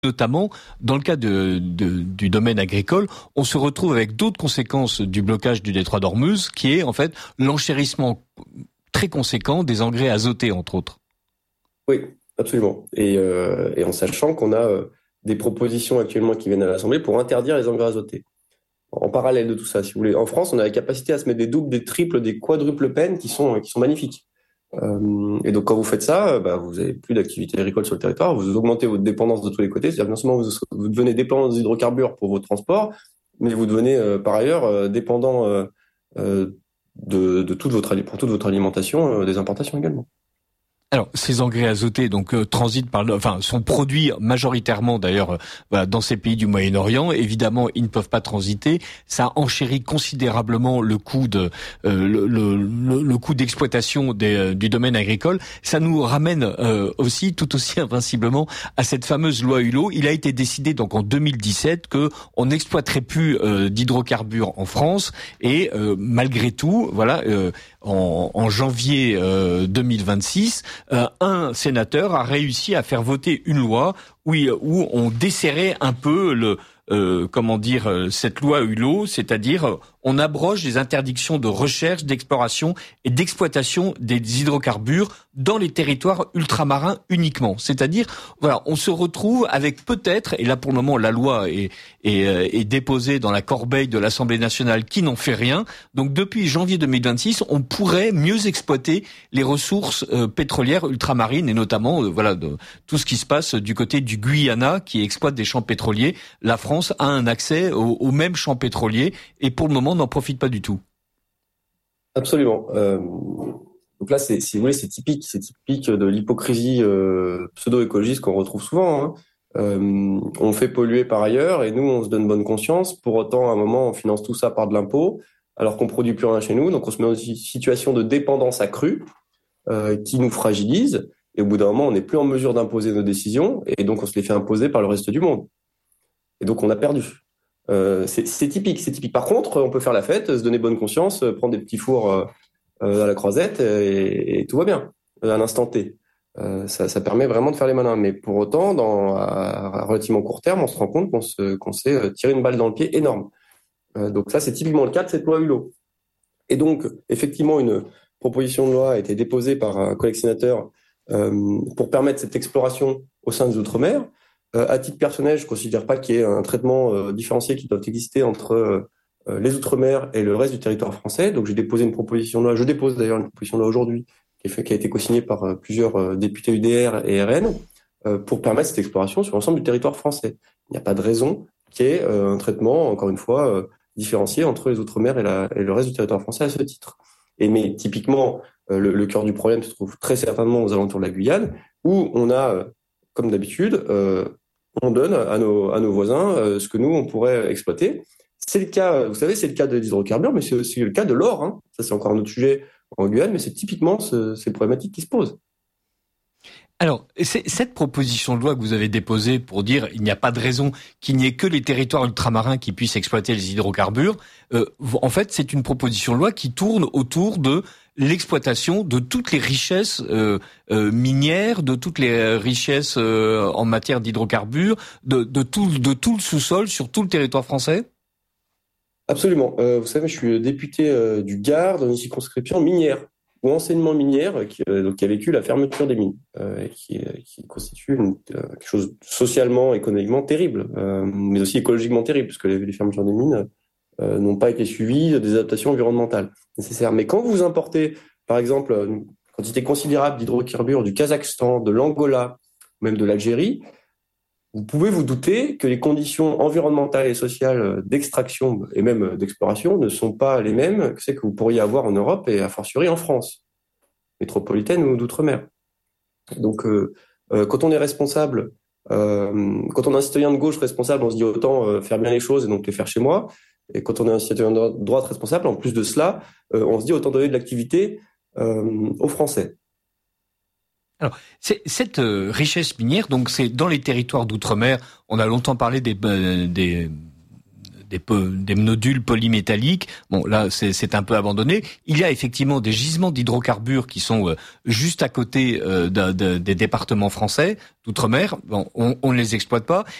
notamment, dans le cas du domaine agricole, on se retrouve avec d'autres conséquences du blocage du détroit d'Ormuz, qui est en fait l'enchérissement très conséquent des engrais azotés, entre autres. Oui, absolument. Et en sachant qu'on a des propositions actuellement qui viennent à l'Assemblée pour interdire les engrais azotés. En parallèle de tout ça, si vous voulez. En France, on a la capacité à se mettre des doubles, des triples, des quadruples peines qui sont magnifiques. Et donc, quand vous faites ça, vous avez plus d'activité agricole sur le territoire, vous augmentez votre dépendance de tous les côtés. C'est-à-dire que non seulement vous devenez dépendant des hydrocarbures pour vos transports, mais vous devenez par ailleurs dépendant de pour toute votre alimentation, des importations également. Alors, ces engrais azotés transitent sont produits majoritairement d'ailleurs dans ces pays du Moyen-Orient. Évidemment, ils ne peuvent pas transiter. Ça enchérit considérablement le coût le coût d'exploitation du domaine agricole. Ça nous ramène tout aussi invinciblement à cette fameuse loi Hulot. Il a été décidé donc en 2017 que on n'exploiterait plus d'hydrocarbures en France et malgré tout, en janvier 2026, un sénateur a réussi à faire voter une loi où on desserrait un peu cette loi Hulot, c'est-à-dire on abroge les interdictions de recherche, d'exploration et d'exploitation des hydrocarbures dans les territoires ultramarins uniquement. C'est-à-dire, on se retrouve avec peut-être, et là pour le moment la loi est déposée dans la corbeille de l'Assemblée nationale qui n'en fait rien. Donc depuis janvier 2026, on pourrait mieux exploiter les ressources pétrolières ultramarines et notamment de tout ce qui se passe du côté du Guyana qui exploite des champs pétroliers. La France a un accès aux mêmes champs pétroliers et pour le moment n'en profite pas du tout. Absolument. Donc là, si vous voulez, c'est typique de l'hypocrisie pseudo-écologiste qu'on retrouve souvent. On fait polluer par ailleurs et nous, on se donne bonne conscience. Pour autant, à un moment, on finance tout ça par de l'impôt alors qu'on produit plus rien chez nous. Donc, on se met dans une situation de dépendance accrue qui nous fragilise. Et au bout d'un moment, on n'est plus en mesure d'imposer nos décisions et donc on se les fait imposer par le reste du monde. Et donc, on a perdu. C'est typique. Par contre, on peut faire la fête, se donner bonne conscience, prendre des petits fours à la croisette et tout va bien, à l'instant T. Ça permet vraiment de faire les malins. Mais pour autant, à relativement court terme, on se rend compte qu'on s'est tiré une balle dans le pied énorme. Donc ça, c'est typiquement le cas de cette loi Hulot. Et donc, effectivement, une proposition de loi a été déposée par un collègue sénateur pour permettre cette exploration au sein des Outre-mer. À titre personnel, je ne considère pas qu'il y ait un traitement différencié qui doit exister entre les Outre-mer et le reste du territoire français. Donc, j'ai déposé une proposition de loi. Je dépose d'ailleurs une proposition de loi aujourd'hui qui a été co-signée par plusieurs députés UDR et RN pour permettre cette exploration sur l'ensemble du territoire français. Il n'y a pas de raison qu'il y ait un traitement, encore une fois, différencié entre les Outre-mer et le reste du territoire français à ce titre. Mais typiquement, le cœur du problème se trouve très certainement aux alentours de la Guyane, où on a, comme d'habitude, on donne à nos voisins ce que nous, on pourrait exploiter. C'est le cas, vous savez, c'est le cas des hydrocarbures, mais c'est aussi le cas de l'or. Ça, c'est encore un autre sujet en Guyane, mais c'est typiquement ces problématiques qui se posent. Alors, cette proposition de loi que vous avez déposée pour dire il n'y a pas de raison qu'il n'y ait que les territoires ultramarins qui puissent exploiter les hydrocarbures, en fait, c'est une proposition de loi qui tourne autour de l'exploitation de toutes les richesses minières, de toutes les richesses en matière d'hydrocarbures, de tout le sous-sol sur tout le territoire français. Absolument. Vous savez, je suis député du Gard dans une circonscription minière ou enseignement minière qui a vécu la fermeture des mines, qui constitue quelque chose socialement, économiquement terrible, mais aussi écologiquement terrible, puisque les fermetures des mines n'ont pas été suivies des adaptations environnementales nécessaires. Mais quand vous importez, par exemple, une quantité considérable d'hydrocarbures du Kazakhstan, de l'Angola, même de l'Algérie, vous pouvez vous douter que les conditions environnementales et sociales d'extraction et même d'exploration ne sont pas les mêmes que celles que vous pourriez avoir en Europe et a fortiori en France, métropolitaine ou d'outre-mer. Donc, quand on est responsable, quand on est un citoyen de gauche responsable, on se dit autant faire bien les choses et donc les faire chez moi. Et quand on est un citoyen de droite responsable, en plus de cela, on se dit autant donner de l'activité aux Français. Alors, cette richesse minière, donc c'est dans les territoires d'outre-mer. On a longtemps parlé des des nodules polymétalliques. Bon, là, c'est un peu abandonné. Il y a effectivement des gisements d'hydrocarbures qui sont juste à côté des départements français d'outre-mer. Bon, on ne les exploite pas.